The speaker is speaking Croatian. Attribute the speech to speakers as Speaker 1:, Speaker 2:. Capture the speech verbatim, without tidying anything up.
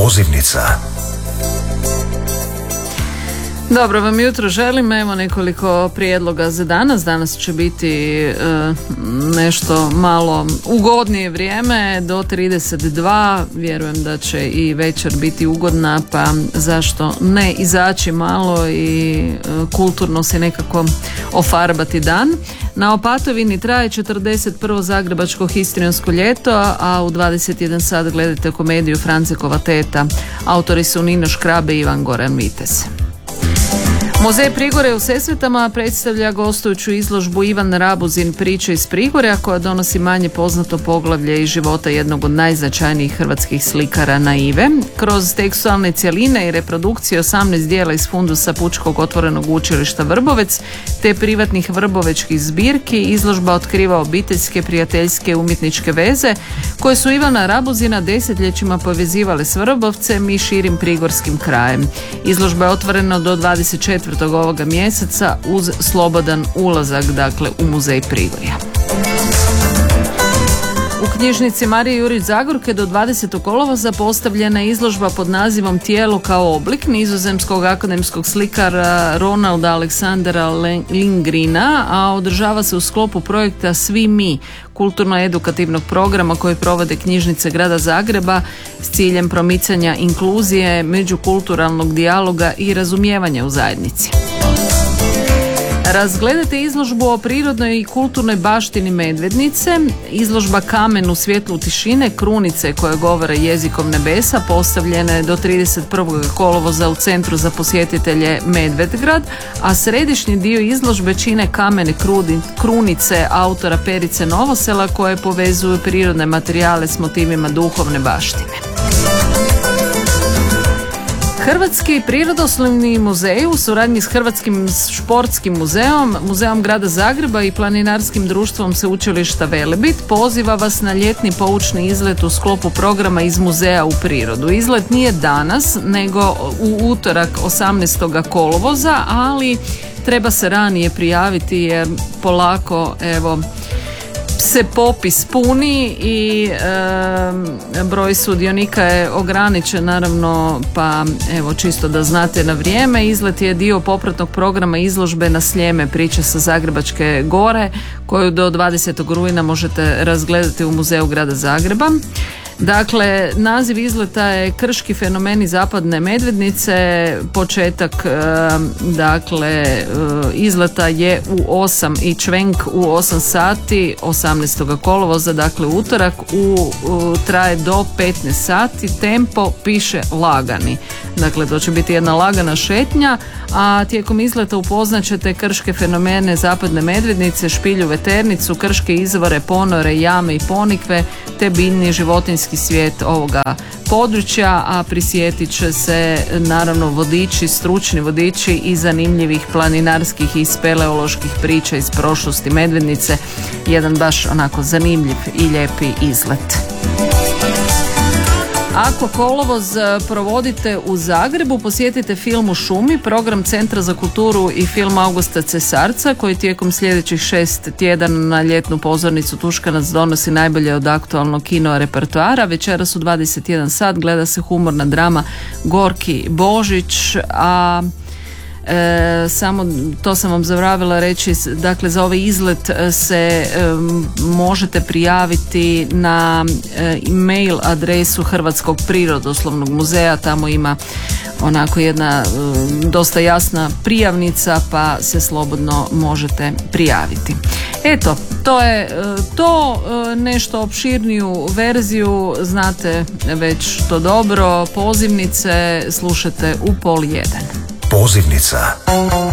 Speaker 1: Pozivnica.
Speaker 2: Dobro vam jutro želim, evo nekoliko prijedloga za danas. Danas će biti e, nešto malo ugodnije vrijeme, do trideset dva, vjerujem da će i večer biti ugodna, pa zašto ne izaći malo i e, kulturno se nekako ofarbati dan. Na Opatovini traje četrdeset prvo zagrebačko histrionsko ljeto, a u dvadeset jedan sat gledajte komediju Francekova teta. Autori su Nino Škrabe i Ivan Goran Vitez. Muzej Prigorja u Sesvetama predstavlja gostujuću izložbu Ivan Rabuzin priče iz Prigorja, koja donosi manje poznato poglavlje iz života jednog od najznačajnijih hrvatskih slikara naive. Kroz tekstualne cjeline i reprodukcije osamnaest dijela iz fundusa Pučkog otvorenog učilišta Vrbovec te privatnih vrbovečkih zbirki, izložba otkriva obiteljske, prijateljske, umjetničke veze koje su Ivana Rabuzina desetljećima povezivale s Vrbovcem i širim prigorskim krajem. Izložba je otvorena do dvadeset četvrtog ovoga mjeseca uz slobodan ulazak, dakle, u Muzej Prigorja. U knjižnici Marije Jurić Zagorke do dvadesetog kolovoza postavljena je izložba pod nazivom Tijelo kao oblik nizozemskog akademskog slikara Ronalda Aleksandra Lindgrena, a održava se u sklopu projekta Svi mi, kulturno-edukativnog programa koji provode knjižnice Grada Zagreba s ciljem promicanja inkluzije, međukulturalnog dijaloga i razumijevanja u zajednici. Razgledajte izložbu o prirodnoj i kulturnoj baštini Medvednice. Izložba Kamen u svjetlu tišine, krunice koje govore jezikom nebesa, postavljena je do trideset prvog kolovoza u Centru za posjetitelje Medvedgrad, a središnji dio izložbe čine kamene krunice autora Perice Novosela koje povezuju prirodne materijale s motivima duhovne baštine. Hrvatski prirodoslovni muzej u suradnji s Hrvatskim športskim muzeom, Muzejom Grada Zagreba i Planinarskim društvom Sveučilišta Velebit poziva vas na ljetni poučni izlet u sklopu programa Iz muzeja u prirodu. Izlet nije danas, nego u utorak osamnaestog kolovoza, ali treba se ranije prijaviti jer polako, evo, se popis puni i e, broj sudionika je ograničen, naravno, pa evo čisto da znate na vrijeme. Izlet je dio popratnog programa izložbe Na Sljeme, priče sa Zagrebačke gore, koju do dvadesetog rujna možete razgledati u Muzeju Grada Zagreba. Dakle, naziv izleta je Krški fenomeni zapadne Medvednice. Početak e, dakle e, izleta je u osam i čvenk u osam sati osamnaestog kolovoza, dakle utorak, u, u traje do petnaest sati. Tempo piše lagani. Dakle, to će biti jedna lagana šetnja, a tijekom izleta upoznaćete krške fenomene zapadne Medvednice, špilju veternicu, krške izvore, ponore, jame i ponikve, te biljni životinjski svijet ovoga područja, a prisjetit će se naravno vodiči, stručni vodiči i zanimljivih planinarskih i speleoloških priča iz prošlosti Medvednice. Jedan baš onako zanimljiv i lijepi izlet. Ako kolovoz provodite u Zagrebu, posjetite Film u šumi, program Centra za kulturu i film Augusta Cesarca, koji tijekom sljedećih šest tjedana na ljetnu pozornicu Tuškanac donosi najbolje od aktualnog kino repertoara. Večeras u dvadeset jedan sat gleda se humorna drama Gorki Božić, a E, samo to sam vam zaboravila reći, dakle za ovaj izlet se e, možete prijaviti na e, e-mail adresu Hrvatskog prirodoslovnog muzeja. Tamo ima onako jedna e, dosta jasna prijavnica, pa se slobodno možete prijaviti. Eto, to je e, to, e, nešto opširniju verziju znate već to dobro. Pozivnice slušate u pol jedan.
Speaker 1: Pozivnica.